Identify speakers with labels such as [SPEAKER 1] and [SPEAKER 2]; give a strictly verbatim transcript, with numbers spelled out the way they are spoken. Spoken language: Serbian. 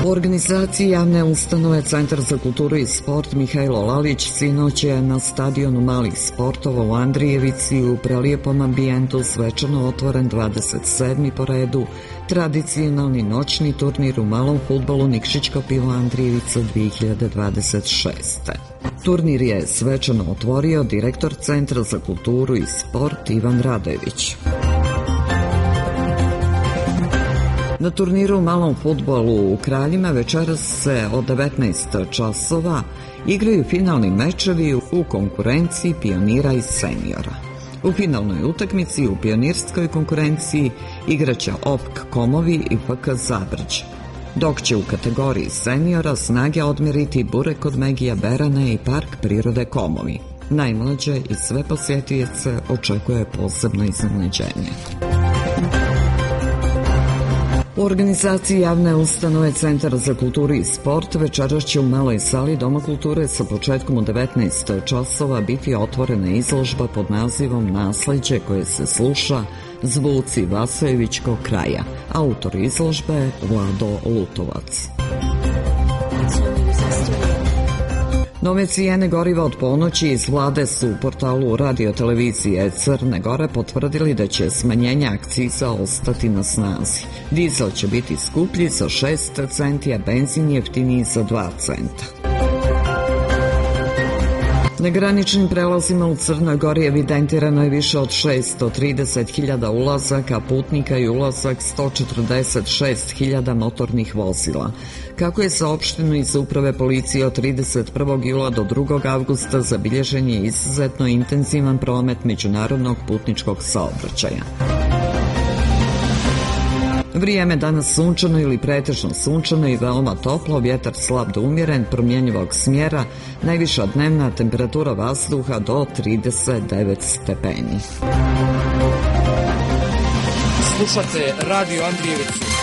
[SPEAKER 1] U organizaciji javne ustanove Centar za kulturu i sport Mihajlo Lalić sinoć je na stadionu malih sportova u Andrijevici u prelijepom ambijentu svečano otvoren dvadeset sedmi po redu tradicionalni noćni turnir u malom fudbalu Nikšićko pivo Andrijevica dve hiljade dvadeset šeste. Turnir je svečano otvorio direktor Centra za kulturu i sport Ivan Radojević. Na turniru u malom fudbalu u Kraljima večeras se od devetnaest časova igraju finalni mečevi u konkurenciji pionira i seniora. U finalnoj utakmici u pionirskoj konkurenciji igraće O P K Komovi i F K Zabrđe, dok će u kategoriji seniora snage odmeriti Burek od Megija Berane i Park prirode Komovi. Najmlađe i sve posjetioce očekuje posebno iznenađenje. U organizaciji javne ustanove Centar za kulturu i sport večeras će u maloj sali Doma kulture sa početkom u devetnaest časova biti otvorena izložba pod nazivom Nasleđe koje se sluša, zvuci Vasojevićkog kraja. Autor izložbe Vlado Lutovac. Nove cijene goriva od ponoći iz vlade su u portalu radiotelevizije Crne Gore potvrdili da će smanjenje akciza ostati na snazi. Dizel će biti skuplji za šest centi, a benzin jeftiniji za dva centa. Na graničnim prelazima u Crnoj Gori evidentirano je više od šesto trideset hiljada ulazaka putnika i ulazak sto četrdeset šest hiljada motornih vozila. Kako je saopšteno iz Uprave policije od trideset prvog jula do drugog avgusta zabilježen je izuzetno intenzivan promet međunarodnog putničkog saobraćaja. Vrijeme danas sunčano ili pretežno sunčano i veoma toplo, vjetar slab do umjeren, promjenjivog smjera, najviša dnevna temperatura vazduha do trideset devet stepeni.
[SPEAKER 2] Slušate Radio Andrijevicu.